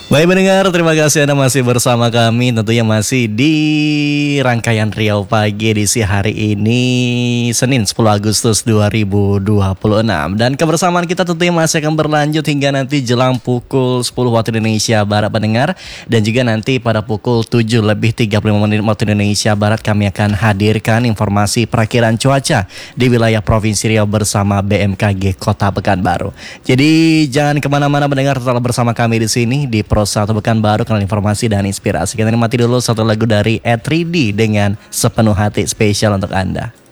Baik pendengar, terima kasih Anda masih bersama kami. Tentunya masih di rangkaian Riau Pagi edisi hari ini Senin 10 Agustus 2026. Dan kebersamaan kita tentunya masih akan berlanjut hingga nanti jelang pukul 10 waktu Indonesia Barat pendengar. Dan juga nanti pada pukul 7 lebih 35 menit waktu Indonesia Barat kami akan hadirkan informasi perakiraan cuaca di wilayah Provinsi Riau bersama BMKG Kota Pekanbaru. Jadi jangan kemana-mana pendengar, tetap bersama kami di sini di Pro 1 Pekanbaru, kanal informasi dan inspirasi. Kita nikmati dulu satu lagu dari Ed 3D dengan Sepenuh Hati spesial untuk Anda.